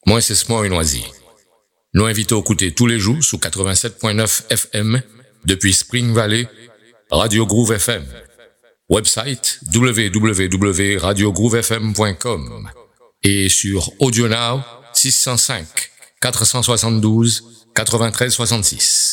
Moi, c'est Small Noisy. Nous invitons à écouter tous les jours sous 87.9 FM depuis Spring Valley, Radio Groove FM. Website www.radiogroovefm.com et sur AudioNow 605 472 93 66.